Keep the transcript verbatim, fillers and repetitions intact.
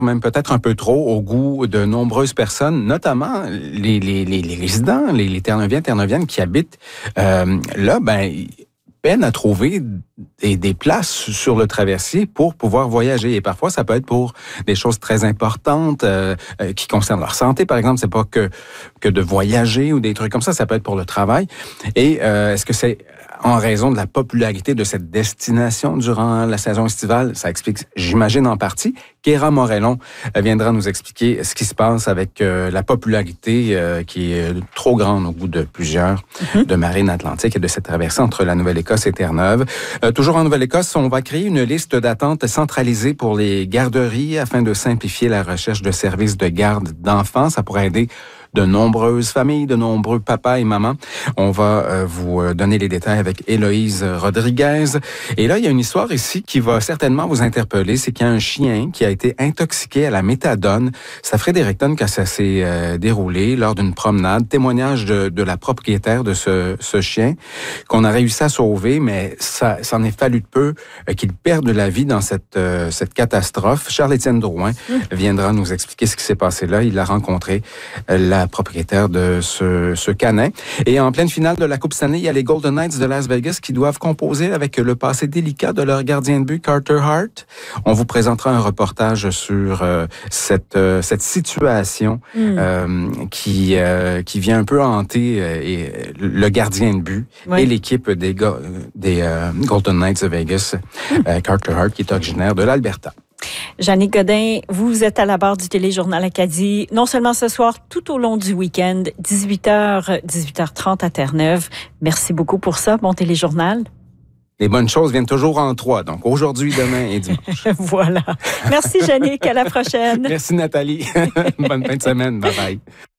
même peut-être un peu trop au goût de nombreuses personnes, notamment les, les, les, les résidents, les, les Terre-Neuviens, Terre-Neuviennes qui habitent euh, là, ben peine à trouver des, des places sur le traversier pour pouvoir voyager. Et parfois, ça peut être pour des choses très importantes euh, euh, qui concernent leur santé, par exemple. C'est pas que que de voyager ou des trucs comme ça. Ça peut être pour le travail. Et euh, est-ce que c'est en raison de la popularité de cette destination durant la saison estivale? Ça explique, j'imagine, en partie. Kéra Morellon viendra nous expliquer ce qui se passe avec euh, la popularité euh, qui est trop grande au goût de plusieurs mm-hmm. de marine atlantique et de cette traversée entre la Nouvelle-Écosse et Terre-Neuve. Euh, toujours en Nouvelle-Écosse, on va créer une liste d'attente centralisée pour les garderies afin de simplifier la recherche de services de garde d'enfants. Ça pourrait aider de nombreuses familles, de nombreux papas et mamans. On va euh, vous donner les détails avec Héloïse Rodriguez. Et là, il y a une histoire ici qui va certainement vous interpeller. C'est qu'il y a un chien qui a été intoxiqué à la méthadone. C'est à Fredericton que ça s'est euh, déroulé lors d'une promenade. Témoignage de, de la propriétaire de ce, ce chien qu'on a réussi à sauver, mais ça, ça en est fallu de peu euh, qu'il perde la vie dans cette, euh, cette catastrophe. Charles-Étienne Drouin mmh. viendra nous expliquer ce qui s'est passé là. Il a rencontré euh, la propriétaire de ce, ce canin. Et en pleine finale de la Coupe Stanley, il y a les Golden Knights de Las Vegas qui doivent composer avec le passé délicat de leur gardien de but, Carter Hart. On vous présentera un reportage sur euh, cette, euh, cette situation mm. euh, qui, euh, qui vient un peu hanter euh, et, le gardien de but oui. et l'équipe des, go- des euh, Golden Knights de Vegas, mm. euh, Carter Hart, qui est originaire de l'Alberta. Jannick Godin, vous êtes à la barre du Téléjournal Acadie, non seulement ce soir, tout au long du week-end, dix-huit heures, dix-huit heures trente à Terre-Neuve. Merci beaucoup pour ça, bon Téléjournal. Les bonnes choses viennent toujours en trois, donc aujourd'hui, demain et dimanche. Voilà. Merci Jannick, à la prochaine. Merci Nathalie. Bonne fin de semaine, bye bye.